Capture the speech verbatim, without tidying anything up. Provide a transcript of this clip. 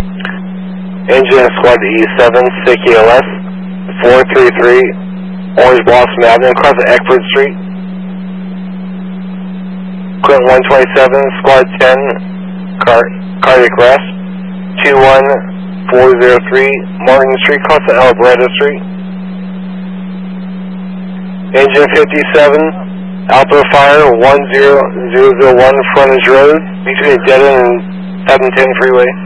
Engine Squad E seven, C K L S, four three three, Orange Blossom Avenue, across Eckford Street. Clinton one twenty-seven, Squad ten, car, cardiac arrest. two one four zero three, Morgan Street, across Alvarado Street. Engine fifty-seven, Alpha Fire, one zero zero zero one, Frontage Road, between Dead End and seven ten Freeway.